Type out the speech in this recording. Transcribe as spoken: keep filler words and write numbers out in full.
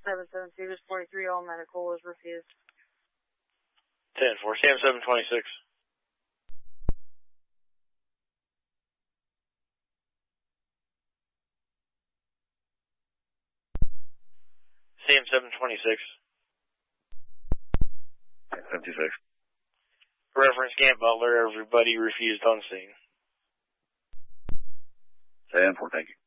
seven seven Cedars forty-three, all medical was refused. ten four, Sam seven twenty-six. Sam seven twenty-six. seven two six. Reference Camp Butler, everybody refused on scene. ten four, thank you.